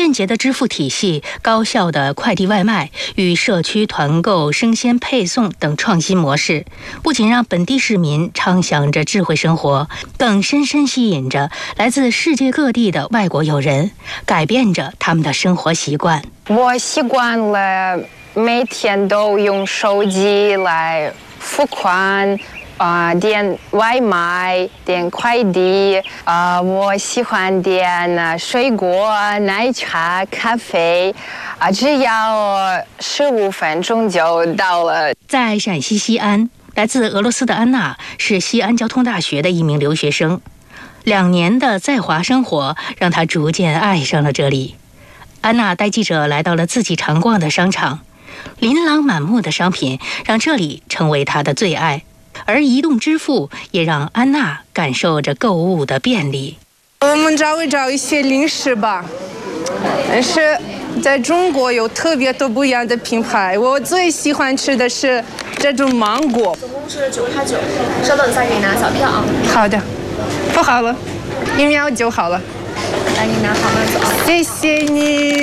便捷的支付体系、高效的快递外卖与社区团购、生鲜配送等创新模式，不仅让本地市民畅享着智慧生活，更深深吸引着来自世界各地的外国友人，改变着他们的生活习惯。 我习惯了每天都用手机来付款。点外卖，点快递，我喜欢点水果、奶茶、咖啡，只要15分钟就到了。 在陕西西安，来自俄罗斯的安娜是西安交通大学的一名留学生，2年的在华生活让她逐渐爱上了这里。安娜带记者来到了自己常逛的商场，琳琅满目的商品让这里成为她的最爱。而移动支付也让安娜感受着购物的便利。 我们找一些零食吧，但是在中国有特别多不一样的品牌，我最喜欢吃的是这种芒果。 总共是9块9，稍等一下给你拿小票啊。 好的，不好了，1秒就好了。 来，你拿好慢走啊。 谢谢你。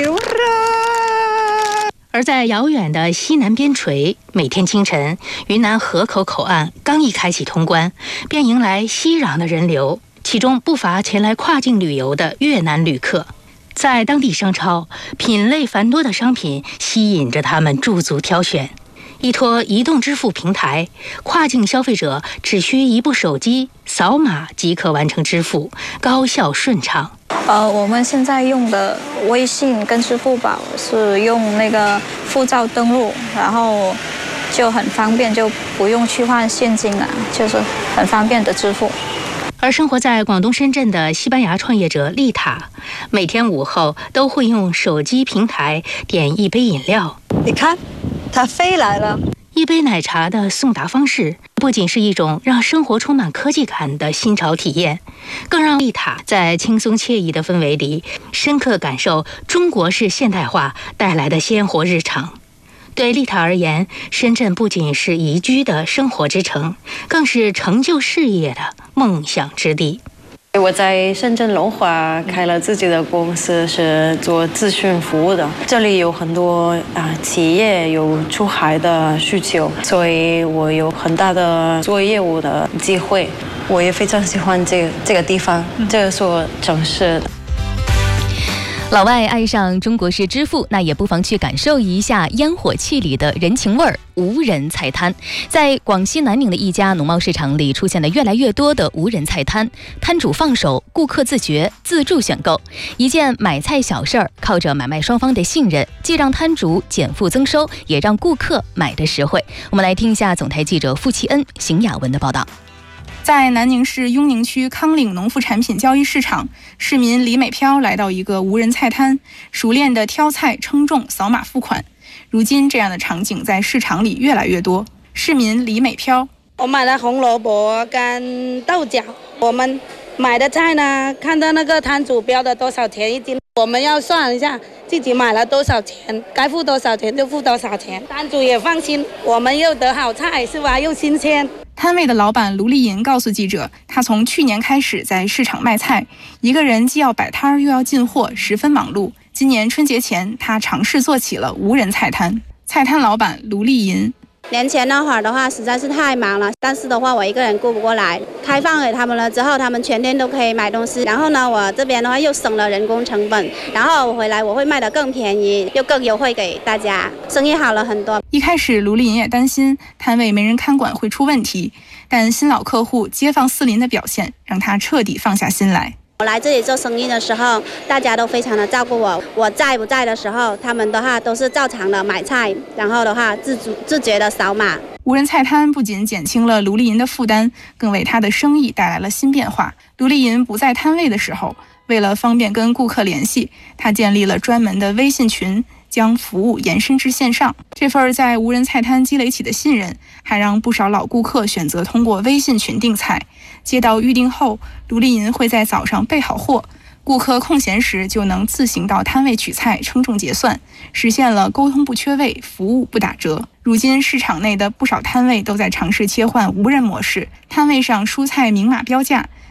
而在遥远的西南边陲，每天清晨，云南河口口岸刚一开启通关，便迎来熙攘的人流，其中不乏前来跨境旅游的越南旅客。在当地商超，品类繁多的商品吸引着他们驻足挑选。依托移动支付平台，跨境消费者只需一部手机扫码即可完成支付，高效顺畅。 我们现在用的微信跟支付宝是用那个护照登录，然后就很方便，就不用去换现金了，就是很方便的支付。 而生活在广东深圳的西班牙创业者丽塔，每天午后都会用手机平台点一杯饮料。 你看，它飞来了。 一杯奶茶的送达方式，不仅是一种让生活充满科技感的新潮体验，更让丽塔在轻松惬意的氛围里，深刻感受中国式现代化带来的鲜活日常。对丽塔而言，深圳不仅是宜居的生活之城，更是成就事业的梦想之地。 我在深圳龙华开了自己的公司，是做咨询服务的。这里有很多企业有出海的需求，所以我有很大的做业务的机会。我也非常喜欢这个地方，这所城市。 老外爱上中国式支付，那也不妨去感受一下烟火气里的人情味儿。无人菜摊在广西南宁的一家农贸市场里出现了越来越多的无人菜摊，摊主放手，顾客自觉，自助选购，一件买菜小事儿，靠着买卖双方的信任，既让摊主减负增收，也让顾客买得实惠。我们来听一下总台记者付其恩、邢雅文的报道。 在南宁市雍宁区康岭农副产品交易市场，市民李美飘来到一个无人菜摊，熟练地挑菜、称重、扫码付款。如今，这样的场景在市场里越来越多。市民李美飘： 我买了红萝卜跟豆角，我们买的菜呢，看到那个摊主标的多少钱一斤，我们要算一下自己买了多少钱，该付多少钱就付多少钱，摊主也放心，我们又得好菜是吧，又新鲜。 摊位的老板卢丽银告诉记者，他从去年开始在市场卖菜，一个人既要摆摊又要进货，十分忙碌。今年春节前，他尝试做起了无人菜摊。菜摊老板卢丽银： 年前那会儿的话实在是太忙了，但是的话我一个人顾不过来，开放给他们了之后，他们全天都可以买东西，然后呢我这边的话又省了人工成本，然后我回来我会卖得更便宜，又更优惠给大家，生意好了很多。 一开始卢丽银也担心摊位没人看管会出问题，但新老客户街坊四邻的表现让他彻底放下心来。 我来这里做生意的时候，大家都非常的照顾我。我在不在的时候，他们的话都是照常的买菜，然后的话自觉的扫码。 无人菜摊不仅减轻了卢丽银的负担，更为他的生意带来了新变化。卢丽银不在摊位的时候，为了方便跟顾客联系，他建立了专门的微信群，将服务延伸至线上。这份在无人菜摊积累起的信任，还让不少老顾客选择通过微信群订菜。接到预订后，卢丽银会在早上备好货，顾客空闲时就能自行到摊位取菜、称重结算，实现了沟通不缺位，服务不打折。如今市场内的不少摊位都在尝试切换无人模式，摊位上蔬菜明码标价，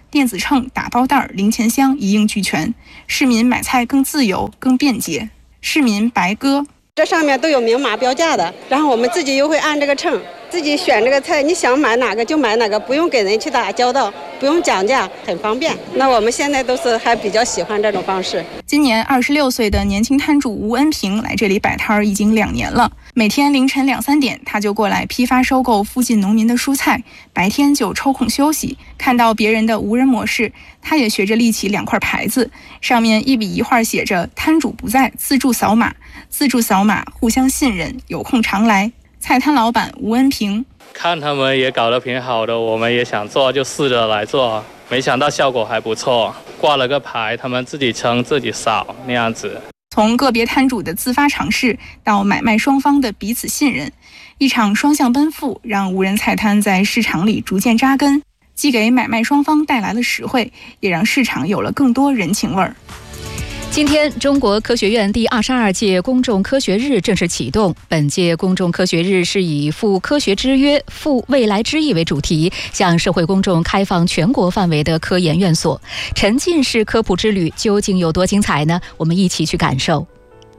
电子秤、打包袋、零钱箱一应俱全，市民买菜更自由、更便捷。市民白鸽， 这上面都有明码标价的，然后我们自己又会按这个秤，自己选这个菜，你想买哪个就买哪个，不用给人去打交道，不用讲价，很方便。那我们现在都是还比较喜欢这种方式。 今年26岁的年轻摊主吴恩平来这里摆摊已经2年了，每天凌晨2、3点他就过来批发收购附近农民的蔬菜，白天就抽空休息。看到别人的无人模式，他也学着立起2块牌子，上面一笔一画写着摊主不在，自助扫码，自助扫码，互相信任，有空常来。菜摊老板吴恩平， 看他们也搞得挺好的，我们也想做，就试着来做，没想到效果还不错，挂了个牌，他们自己称自己扫那样子。 从个别摊主的自发尝试到买卖双方的彼此信任，一场双向奔赴让无人菜摊在市场里逐渐扎根，既给买卖双方带来了实惠，也让市场有了更多人情味儿。 今天，中国科学院第22届公众科学日正式启动。本届公众科学日是以赴科学之约、赴未来之翼为主题，向社会公众开放全国范围的科研院所。沉浸式科普之旅究竟有多精彩呢？我们一起去感受。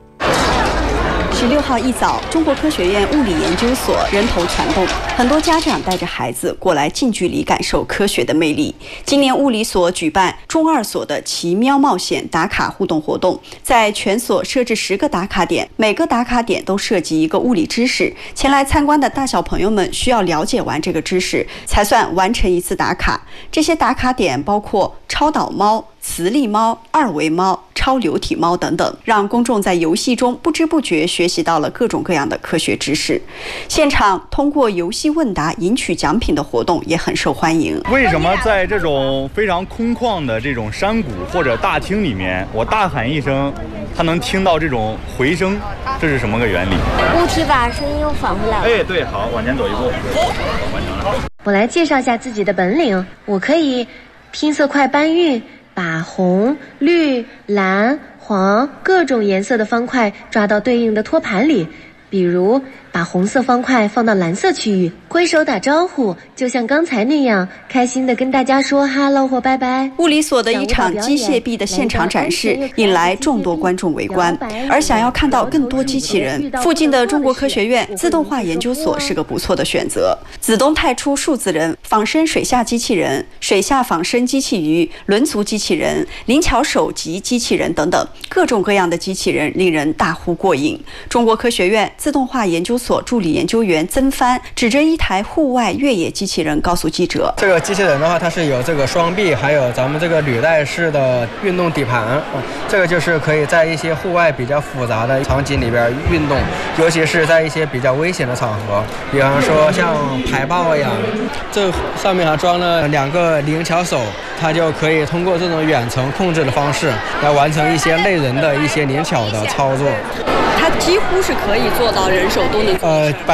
16号一早，中国科学院物理研究所人头攒动，很多家长带着孩子过来近距离感受科学的魅力。今年物理所举办中2所的奇喵冒险打卡互动活动，在全所设置10个打卡点，每个打卡点都涉及一个物理知识。前来参观的大小朋友们需要了解完这个知识，才算完成一次打卡。这些打卡点包括超导猫、磁力猫、2维猫、超流体猫等等，让公众在游戏中不知不觉学习到了各种各样的科学知识。现场通过游戏问答赢取奖品的活动也很受欢迎。 为什么在这种非常空旷的这种山谷或者大厅里面，我大喊一声，它能听到这种回声？这是什么个原理？ 物体把声音又返回来了。 哎，对，好，往前走一步，完成了。 我来介绍一下自己的本领，我可以拼色块搬运，把红、绿、蓝、黄各种颜色的方块抓到对应的托盘里，比如把红色方块放到蓝色区域，挥手打招呼，就像刚才那样，开心地跟大家说 hello 或拜拜。 物理所的一场机械臂的现场展示引来众多观众围观，而想要看到更多机器人，附近的中国科学院自动化研究所是个不错的选择。子东太初数字人、仿生水下机器人、水下仿生机器鱼、轮足机器人、灵巧手级机器人等等，各种各样的机器人令人大呼过瘾。中国科学院自动化研究所助理研究员曾帆指着一台户外越野机器人告诉记者， 这个机器人的话，它是有这个双臂，还有咱们这个履带式的运动底盘，这个就是可以在一些户外比较复杂的场景里边运动，尤其是在一些比较危险的场合，比方说像排爆呀，这上面还装了2个灵巧手，它就可以通过这种远程控制的方式来完成一些类人的一些灵巧的操作。 它几乎是可以做到人手都能做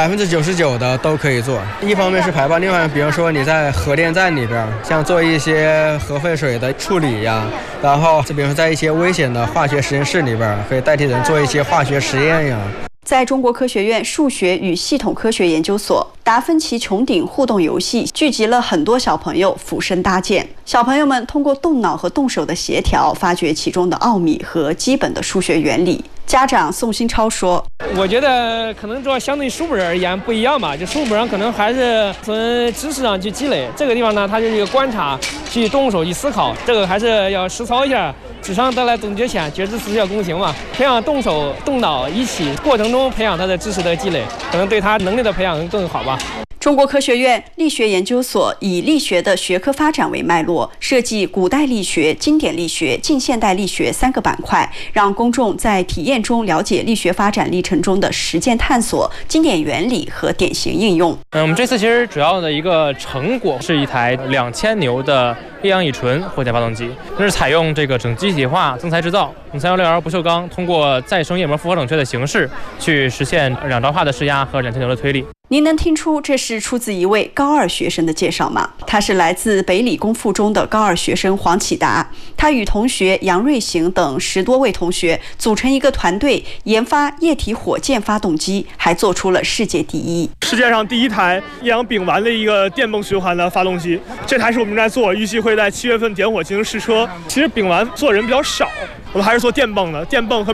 ，99%的都可以做。一方面是排爆，另外比如说你在核电站里边，像做一些核废水的处理呀，然后比如说在一些危险的化学实验室里边，可以代替人做一些化学实验呀。 在中国科学院数学与系统科学研究所，达芬奇穹顶互动游戏聚集了很多小朋友俯身搭建。小朋友们通过动脑和动手的协调，发掘其中的奥秘和基本的数学原理。家长宋新超说：“ 我觉得可能主要相对于书本而言不一样吧，就书本上可能还是从知识上去积累，这个地方呢，它就是一个观察，去动手去思考，这个还是要实操一下。纸上得来总觉浅，觉知思要躬行嘛。培养动手动脑一起过程中培养他的知识的积累，可能对他能力的培养更好吧。” 中国科学院力学研究所以力学的学科发展为脉络，设计古代力学、经典力学、近现代力学3个板块，让公众在体验中了解力学发展历程中的实践探索、经典原理和典型应用。 我们这次其实主要的一个成果是一台2000牛的液氧乙醇火箭发动机，这是采用这个整机体化增材制造，用316L 不锈钢通过再生液膜复合冷却的形式去实现2兆帕的施压和2000牛的推力。 您能听出这是出自一位高2学生的介绍吗？他是来自北理工附中的高2学生黄启达，他与同学杨瑞行等10多位同学组成一个团队，研发液体火箭发动机，还做出了世界第一。 世界上第一台液氧丙烷的一个电泵循环的发动机，这台是我们在做，预计会在7月份点火进行试车。其实丙烷做人比较少，我们还是做电泵的，电泵和